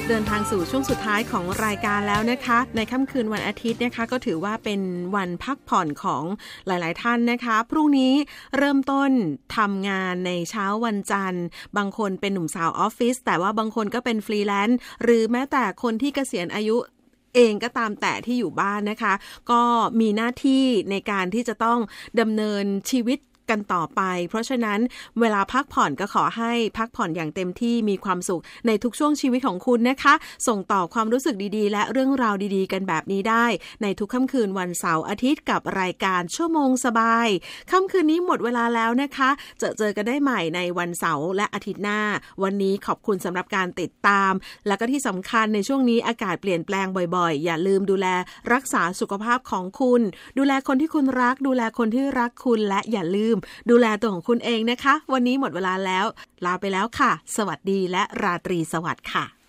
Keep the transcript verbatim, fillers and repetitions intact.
เดินทางสู่ช่วงสุดท้ายของรายการแล้วนะคะในค่ำคืนวันอาทิตย์นะคะก็ถือว่าเป็นวันพักผ่อนของหลายๆท่านนะคะพรุ่งนี้เริ่มต้นทำงานในเช้าวันจันทร์บางคนเป็นหนุ่มสาวออฟฟิศแต่ว่าบางคนก็เป็นฟรีแลนซ์หรือแม้แต่คนที่เกษียณอายุเองก็ตามแต่ที่อยู่บ้านนะคะก็มีหน้าที่ในการที่จะต้องดำเนินชีวิตกันต่อไปเพราะฉะนั้นเวลาพักผ่อนก็ขอให้พักผ่อนอย่างเต็มที่มีความสุขในทุกช่วงชีวิตของคุณนะคะส่งต่อความรู้สึกดีๆและเรื่องราวดีๆกันแบบนี้ได้ในทุกค่ำคืนวันเสาร์อาทิตย์กับรายการชั่วโมงสบายค่ำคืนนี้หมดเวลาแล้วนะคะเจอเจอกันได้ใหม่ในวันเสาร์และอาทิตย์หน้าวันนี้ขอบคุณสำหรับการติดตามและก็ที่สำคัญในช่วงนี้อากาศเปลี่ยนแปลงบ่อยๆอย่าลืมดูแลรักษาสุขภาพของคุณดูแลคนที่คุณรักดูแลคนที่รักคุณและอย่าลืมดูแลตัวของคุณเองนะคะวันนี้หมดเวลาแล้วลาไปแล้วค่ะสวัสดีและราตรีสวัสดิ์ค่ะ